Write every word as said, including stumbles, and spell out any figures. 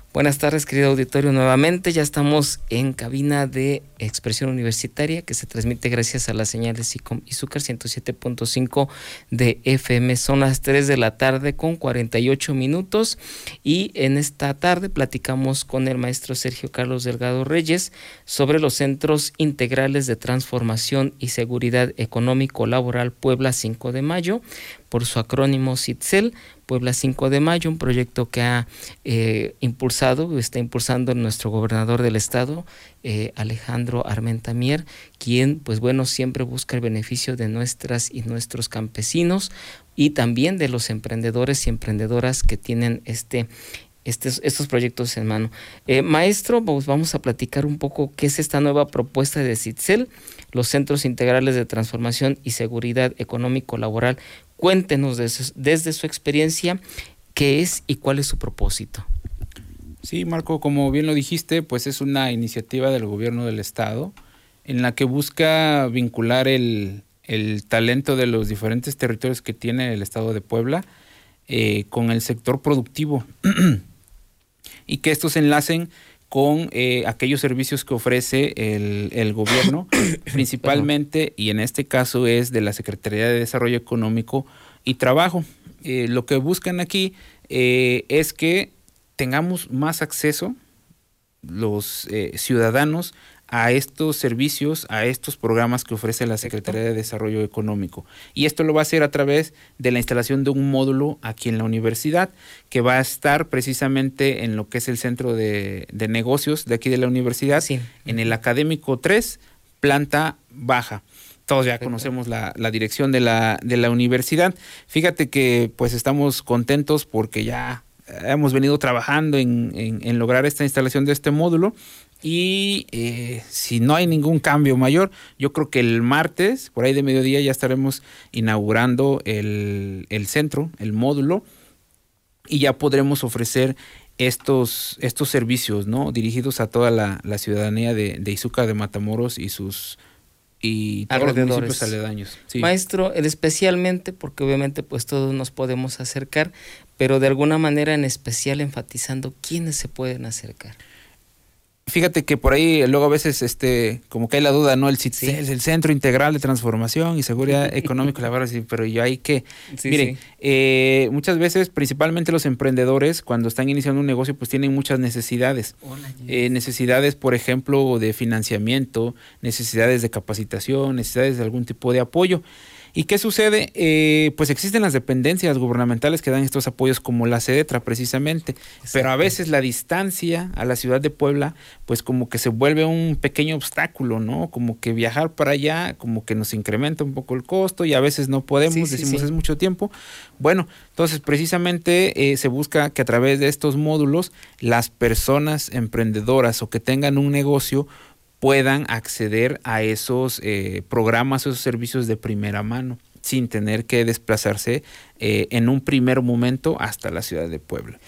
Buenas tardes, querido auditorio, nuevamente ya estamos en cabina de Expresión Universitaria, que se transmite gracias a las señales SICOM Izúcar ciento siete punto cinco de F M. Son las tres de la tarde con cuarenta y ocho minutos y en esta tarde platicamos con el maestro Sergio Carlos Delgado Reyes sobre los Centros Integrales de Transformación y Seguridad Económico Laboral Puebla cinco de mayo, por su acrónimo CITSEL, Puebla cinco de mayo, un proyecto que ha eh, impulsado, está impulsando nuestro gobernador del estado, eh, Alejandro Armenta Mier, quien, pues bueno, siempre busca el beneficio de nuestras y nuestros campesinos y también de los emprendedores y emprendedoras que tienen este Estos, estos proyectos en mano. Eh, maestro, pues vamos a platicar un poco qué es esta nueva propuesta de CITSEL, los Centros Integrales de Transformación y Seguridad Económico-Laboral. Cuéntenos desde, desde su experiencia qué es y cuál es su propósito. Sí, Marco, como bien lo dijiste, pues es una iniciativa del gobierno del estado en la que busca vincular el, el talento de los diferentes territorios que tiene el estado de Puebla eh, con el sector productivo y que estos enlacen con eh, aquellos servicios que ofrece el, el gobierno, principalmente, y en este caso es de la Secretaría de Desarrollo Económico y Trabajo. Eh, lo que buscan aquí eh, es que tengamos más acceso los eh, ciudadanos a estos servicios, a estos programas que ofrece la Secretaría de Desarrollo Económico. Y esto lo va a hacer a través de la instalación de un módulo aquí en la universidad, que va a estar precisamente en lo que es el centro de, de negocios de aquí de la universidad, sí. En el Académico tres, planta baja. Todos ya conocemos la, la dirección de la, de la universidad. Fíjate que pues estamos contentos porque ya hemos venido trabajando en, en, en lograr esta instalación de este módulo. Y eh, si no hay ningún cambio mayor, yo creo que el martes, por ahí de mediodía, ya estaremos inaugurando el, el centro, el módulo, y ya podremos ofrecer estos, estos servicios, ¿no? Dirigidos a toda la, la ciudadanía de, de Izúcar de Matamoros y sus y todos los municipios aledaños. Sí. Maestro, especialmente, porque obviamente pues todos nos podemos acercar, pero de alguna manera en especial enfatizando quiénes se pueden acercar. Fíjate que por ahí luego a veces este como que hay la duda, ¿no? El CITSEL, sí. El Centro Integral de Transformación y Seguridad Económica Laboral, pero yo hay que... Sí, miren, sí. eh, muchas veces, principalmente los emprendedores, cuando están iniciando un negocio, pues tienen muchas necesidades. Hola, eh, necesidades, por ejemplo, de financiamiento, necesidades de capacitación, necesidades de algún tipo de apoyo. ¿Y qué sucede? Eh, pues existen las dependencias gubernamentales que dan estos apoyos como la CEDETRA precisamente, exacto. Pero a veces la distancia a la ciudad de Puebla pues como que se vuelve un pequeño obstáculo, ¿no? Como que viajar para allá como que nos incrementa un poco el costo y a veces no podemos, sí, decimos sí, sí. Es mucho tiempo. Bueno, entonces precisamente eh, se busca que a través de estos módulos las personas emprendedoras o que tengan un negocio puedan acceder a esos eh, programas, esos servicios de primera mano, sin tener que desplazarse eh, en un primer momento hasta la ciudad de Puebla.